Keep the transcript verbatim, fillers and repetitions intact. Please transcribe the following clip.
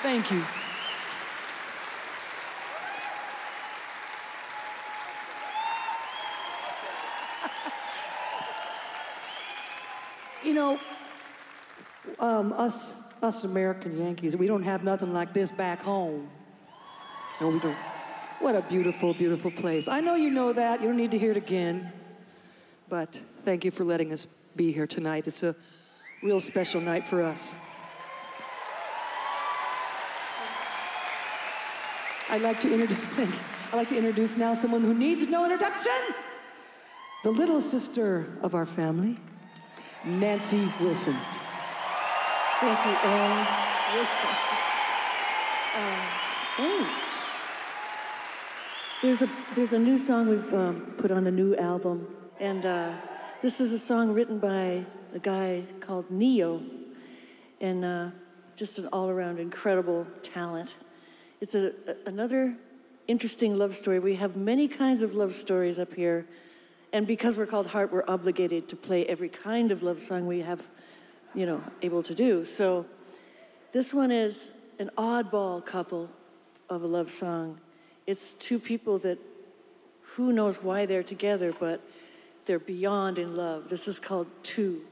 Thank you. You know, um, us, us American Yankees, we don't have nothing like this back home. No, we don't. What a beautiful, beautiful place. I know you know that. You don't need to hear it again. But thank you for letting us be here tonight. It's a real special night for us. I'd like to introduce, I'd like to introduce now someone who needs no introduction. The little sister of our family, Nancy Wilson. Thank you, Ann Wilson. Uh, thanks. There's a there's a new song we've um, put on a new album, and uh, this is a song written by a guy called Neo, and uh, just an all-around incredible talent. It's a, a another interesting love story. We have many kinds of love stories up here, and because we're called Heart, we're obligated to play every kind of love song we have, you know, able to do. So this one is an oddball couple of a love song. It's two people that who knows why they're together, but they're beyond in love. This is called Two.